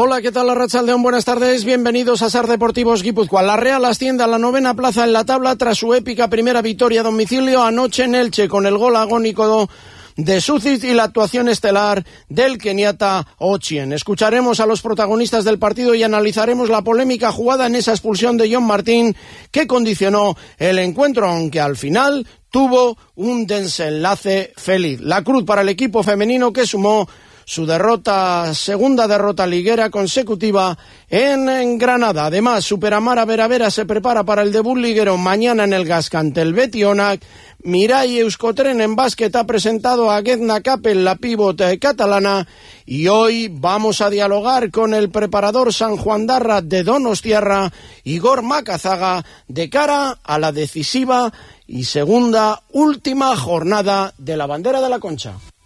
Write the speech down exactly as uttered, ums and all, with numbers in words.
Hola, ¿qué tal, Arratsaldeon? Buenas tardes, bienvenidos a SAR Deportivos Guipúzcoa. La Real asciende a la novena plaza en la tabla tras su épica primera victoria a domicilio anoche en Elche, con el gol agónico de Sucic y la actuación estelar del keniata Ochieng. Escucharemos a los protagonistas del partido y analizaremos la polémica jugada en esa expulsión de John Martín que condicionó el encuentro, aunque al final tuvo un desenlace feliz. La cruz para el equipo femenino, que sumó su derrota, segunda derrota liguera consecutiva en, en Granada. Además, Superamara Veravera se prepara para el debut liguero mañana en el Gasca ante el Betionac. Mirai Euskotren en básquet ha presentado a Gedna Capel, la pívot catalana, y hoy vamos a dialogar con el preparador sanjuandarra de Donostiarra, Igor Macazaga, de cara a la decisiva y segunda última jornada de la Bandera de la Concha.